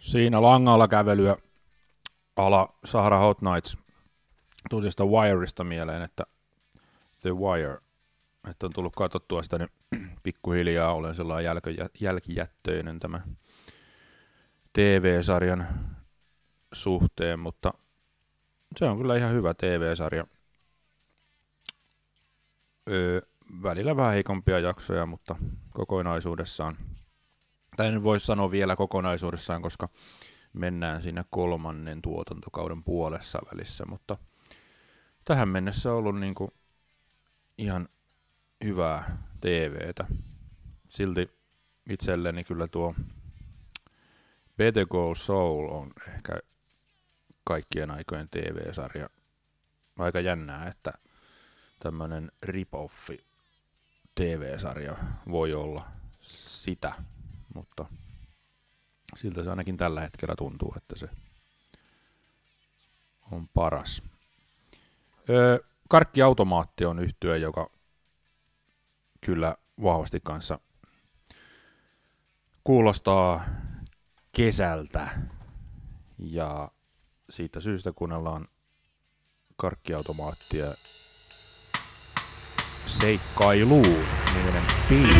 Siinä langalla kävelyä ala Sahara Hot Nights. Tuli sitä Wireista mieleen, että The Wire, että on tullut katsottua sitä nyt pikkuhiljaa, olen sellainen jälkijättöinen tämän TV-sarjan suhteen, mutta se on kyllä ihan hyvä TV-sarja. Välillä vähän heikompia jaksoja, mutta kokonaisuudessaan, tai en voi sanoa vielä kokonaisuudessaan, koska mennään siinä 3. tuotantokauden puolessa välissä, mutta tähän mennessä on ollut niinku ihan hyvää TVtä. Silti itselleni kyllä tuo Better Call Saul on ehkä kaikkien aikojen TV-sarja. Aika jännää, että tämmönen rip-offi TV-sarja voi olla sitä, mutta siltä se ainakin tällä hetkellä tuntuu, että se on paras. Karkkiautomaatti on yhtye, joka kyllä vahvasti kanssa kuulostaa kesältä, ja siitä syystä kuunnellaan Karkkiautomaattia Seikkailuun niminen biisi.